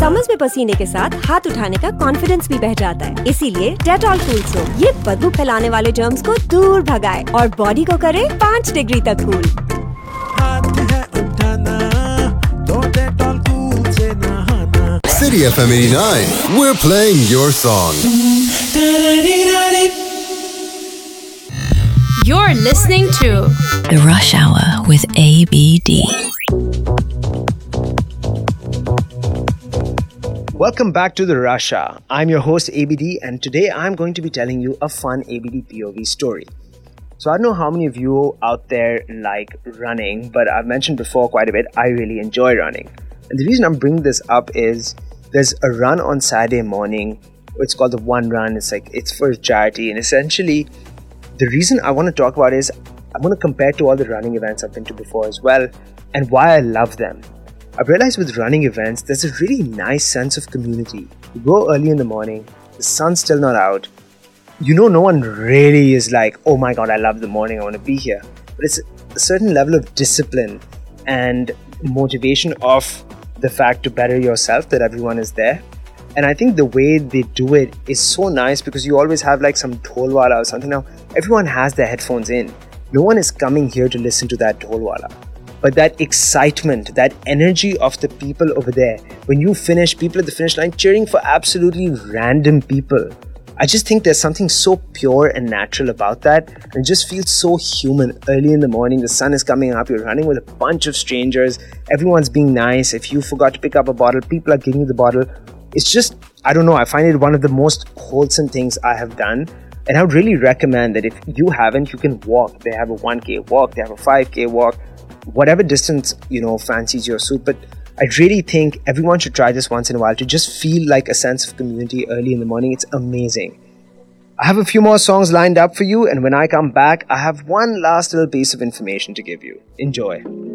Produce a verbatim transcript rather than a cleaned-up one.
Summers में पसीने के साथ हाथ उठाने का कॉन्फिडेंस भी बढ़ जाता है, इसीलिए डेटॉल कूल सोप ये बदबू फैलाने वाले जर्म्स को दूर भगाए और बॉडी को करे पाँच डिग्री तक cool. City F M eighty-nine, we're playing your song. You're listening to The Rush Hour with A B D. Welcome back to The Rush Hour. I'm your host A B D, and today I'm going to be telling you a fun A B D P O V story. So I don't know how many of you out there like running, but I've mentioned before quite a bit, I really enjoy running. And the reason I'm bringing this up is there's a run on Saturday morning. It's called the One Run. It's like, it's for charity. And essentially, the reason I want to talk about is I'm going to compare to all the running events I've been to before as well and why I love them. I've realized with running events, there's a really nice sense of community. You go early in the morning, the sun's still not out. You know, no one really is like, oh my God, I love the morning, I want to be here. But it's a certain level of discipline and motivation of the fact to better yourself that everyone is there. And I think the way they do it is so nice because you always have like some dholwala or something. Now, everyone has their headphones in. No one is coming here to listen to that dholwala. But that excitement, that energy of the people over there, when you finish, people at the finish line cheering for absolutely random people. I just think there's something so pure and natural about that. And it just feels so human. Early in the morning, the sun is coming up, you're running with a bunch of strangers, everyone's being nice. If you forgot to pick up a bottle, people are giving you the bottle. It's just, I don't know, I find it one of the most wholesome things I have done. And I would really recommend that if you haven't, you can walk. They have a one K walk, they have a five K walk, whatever distance, you know, fancies your suit. But I really think everyone should try this once in a while to just feel like a sense of community early in the morning. It's amazing. I have a few more songs lined up for you, and when I come back, I have one last little piece of information to give you. Enjoy.